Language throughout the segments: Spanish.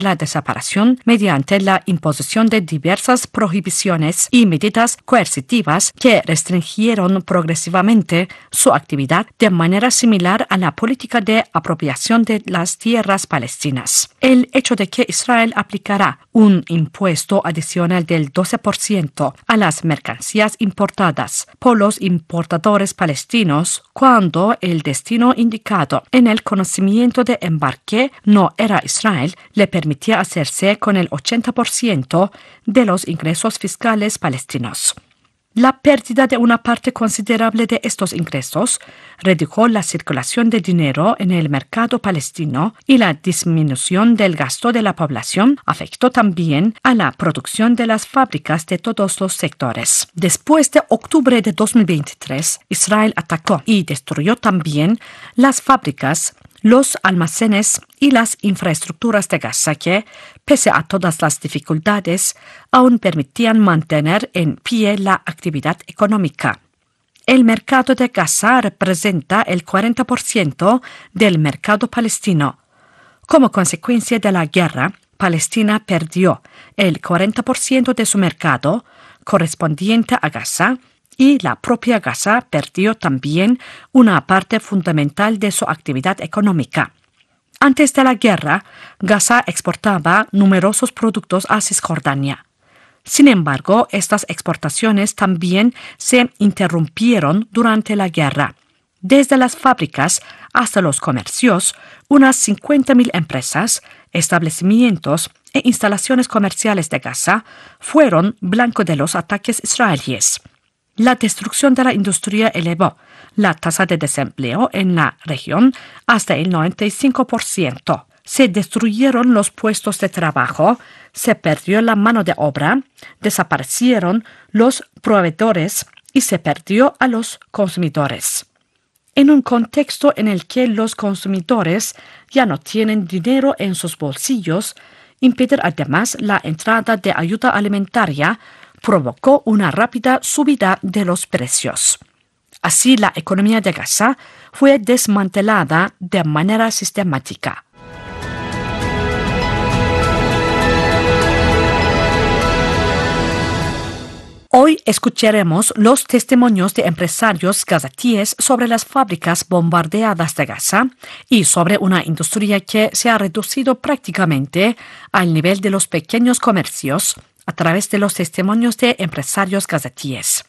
la desaparición mediante la imposición de diversas prohibiciones y medidas coercitivas que restringieron progresivamente su actividad de manera similar a la política de apropiación de las tierras palestinas. El hecho de que Israel aplicará un impuesto adicional del 12% a las mercancías importadas por los importadores palestinos cuando el destino indicado en el conocimiento de embarque no era Israel le permitía hacerse con el 80% de los ingresos fiscales palestinos. La pérdida de una parte considerable de estos ingresos redujo la circulación de dinero en el mercado palestino y la disminución del gasto de la población afectó también a la producción de las fábricas de todos los sectores. Después de octubre de 2023, Israel atacó y destruyó también las fábricas, los almacenes y las infraestructuras de Gaza que, pese a todas las dificultades, aún permitían mantener en pie la actividad económica. El mercado de Gaza representa el 40% del mercado palestino. Como consecuencia de la guerra, Palestina perdió el 40% de su mercado correspondiente a Gaza, y la propia Gaza perdió también una parte fundamental de su actividad económica. Antes de la guerra, Gaza exportaba numerosos productos a Cisjordania. Sin embargo, estas exportaciones también se interrumpieron durante la guerra. Desde las fábricas hasta los comercios, unas 50.000 empresas, establecimientos e instalaciones comerciales de Gaza fueron blanco de los ataques israelíes. La destrucción de la industria elevó la tasa de desempleo en la región hasta el 95%. Se destruyeron los puestos de trabajo, se perdió la mano de obra, desaparecieron los proveedores y se perdió a los consumidores. En un contexto en el que los consumidores ya no tienen dinero en sus bolsillos, impedir además la entrada de ayuda alimentaria provocó una rápida subida de los precios. Así, la economía de Gaza fue desmantelada de manera sistemática. Hoy escucharemos los testimonios de empresarios gazatíes sobre las fábricas bombardeadas de Gaza y sobre una industria que se ha reducido prácticamente al nivel de los pequeños comercios a través de los testimonios de empresarios gazatíes.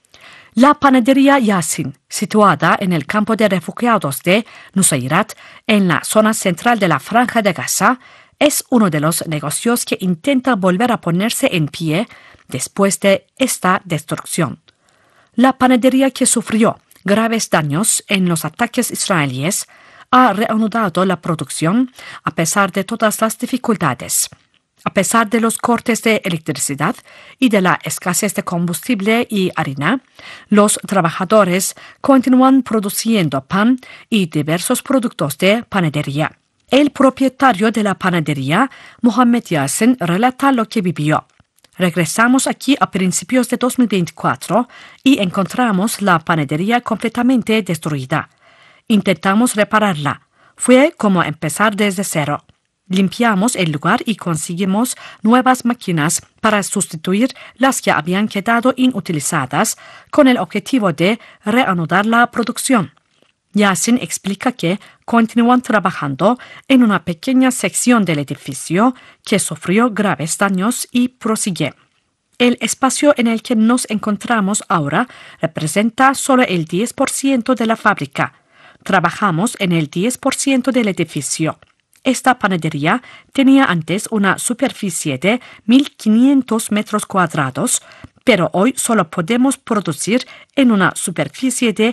La panadería Yassin, situada en el campo de refugiados de Nusayrat, en la zona central de la Franja de Gaza, es uno de los negocios que intenta volver a ponerse en pie después de esta destrucción. La panadería, que sufrió graves daños en los ataques israelíes, ha reanudado la producción a pesar de todas las dificultades. A pesar de los cortes de electricidad y de la escasez de combustible y harina, los trabajadores continúan produciendo pan y diversos productos de panadería. El propietario de la panadería, Mohamed Yassin, relata lo que vivió. Regresamos aquí a principios de 2024 y encontramos la panadería completamente destruida. Intentamos repararla. Fue como empezar desde cero. Limpiamos el lugar y conseguimos nuevas máquinas para sustituir las que habían quedado inutilizadas con el objetivo de reanudar la producción. Yassin explica que continúan trabajando en una pequeña sección del edificio que sufrió graves daños y prosigue. El espacio en el que nos encontramos ahora representa solo el 10% de la fábrica. Trabajamos en el 10% del edificio. Esta panadería tenía antes una superficie de 1.500 metros cuadrados, pero hoy solo podemos producir en una superficie de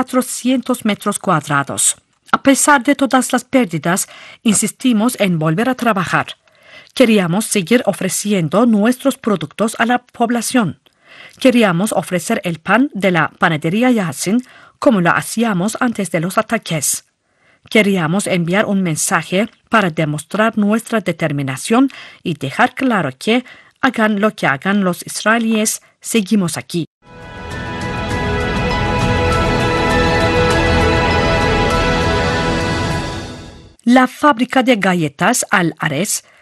400 metros cuadrados. A pesar de todas las pérdidas, insistimos en volver a trabajar. Queríamos seguir ofreciendo nuestros productos a la población. Queríamos ofrecer el pan de la panadería Yassin como lo hacíamos antes de los ataques. Queríamos enviar un mensaje para demostrar nuestra determinación y dejar claro que, hagan lo que hagan los israelíes, seguimos aquí. La fábrica de galletas Al-Ares